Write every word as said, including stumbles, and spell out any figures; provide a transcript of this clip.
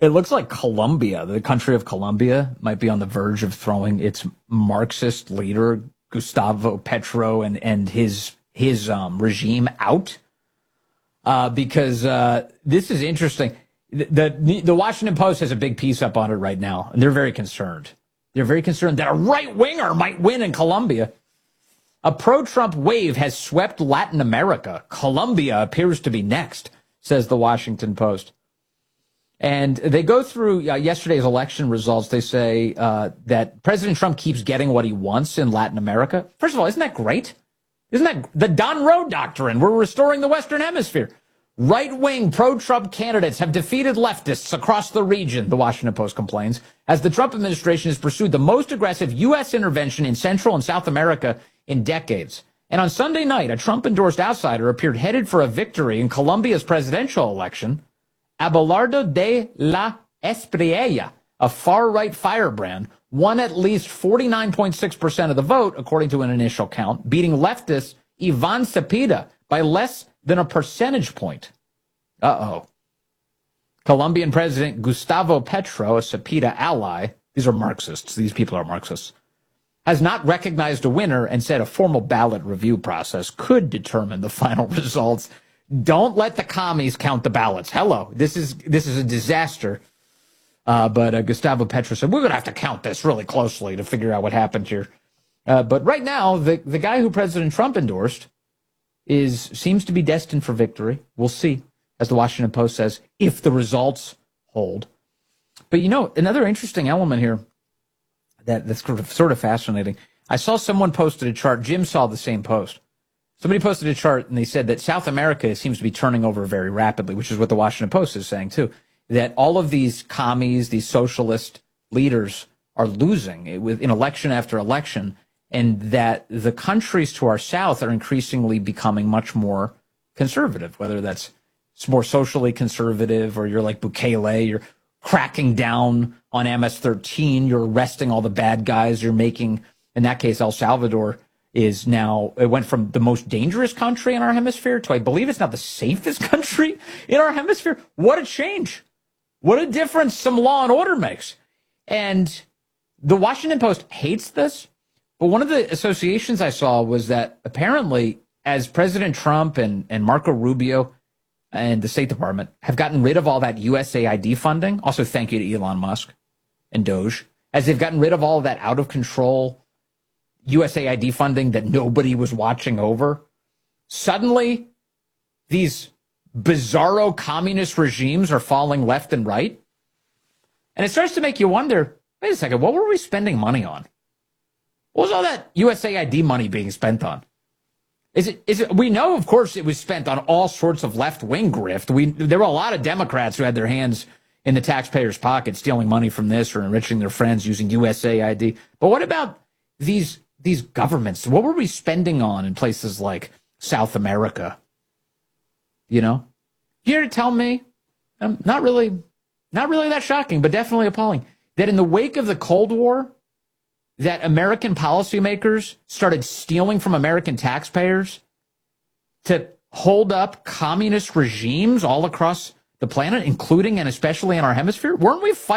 It looks like Colombia, the country of Colombia, might be on the verge of throwing its Marxist leader, Gustavo Petro, and, and his his um, regime out. Uh, because uh, this is interesting. The, the the Washington Post has a big piece up on it right now, and they're very concerned. They're very concerned that a right-winger might win in Colombia. A pro-Trump wave has swept Latin America. Colombia appears to be next, says the Washington Post. And they go through uh, yesterday's election results. They say uh, that President Trump keeps getting what he wants in Latin America. First of all, isn't that great? Isn't that the Don Roe doctrine? We're restoring the Western Hemisphere. Right-wing pro-Trump candidates have defeated leftists across the region, the Washington Post complains, as the Trump administration has pursued the most aggressive U S intervention in Central and South America in decades. And on Sunday night, a Trump-endorsed outsider appeared headed for a victory in Colombia's presidential election. Abelardo de la Espriella, a far-right firebrand, won at least forty-nine point six percent of the vote, according to an initial count, beating leftist Ivan Cepeda by less than a percentage point. Uh-oh. Colombian President Gustavo Petro, a Cepeda ally, these are Marxists, these people are Marxists, has not recognized a winner and said a formal ballot review process could determine the final results. Don't let the commies count the ballots. Hello, this is this is a disaster. Uh, but uh, Gustavo Petro said, we're going to have to count this really closely to figure out what happened here. Uh, but right now, the, the guy who President Trump endorsed is seems to be destined for victory. We'll see, as the Washington Post says, if the results hold. But, you know, another interesting element here that, that's sort of, sort of fascinating. I saw someone posted a chart. Jim saw the same post. Somebody posted a chart, and they said that South America seems to be turning over very rapidly, which is what the Washington Post is saying, too, that all of these commies, these socialist leaders are losing in election after election, and that the countries to our south are increasingly becoming much more conservative, whether that's more socially conservative or you're like Bukele, you're cracking down on M S thirteen, you're arresting all the bad guys, you're making, in that case, El Salvador is now, it went from the most dangerous country in our hemisphere to, I believe it's not the safest country in our hemisphere. What a change. What a difference some law and order makes. And the Washington Post hates this. But one of the associations I saw was that apparently as President Trump and, and Marco Rubio and the State Department have gotten rid of all that U S A I D funding, also thank you to Elon Musk and Doge, as they've gotten rid of all of that out of control U S A I D funding that nobody was watching over, suddenly these bizarro communist regimes are falling left and right. And it starts to make you wonder, wait a second, what were we spending money on? What was all that U S A I D money being spent on? Is it, is it, we know, of course, it was spent on all sorts of left-wing grift. We, there were a lot of Democrats who had their hands in the taxpayers' pocket stealing money from this or enriching their friends using U S A I D. But what about these these governments? What were we spending on in places like South America? You know? You here to tell me, um, not really, not really that shocking, but definitely appalling, that in the wake of the Cold War, that American policymakers started stealing from American taxpayers to hold up communist regimes all across the planet, including and especially in our hemisphere? Weren't we fighting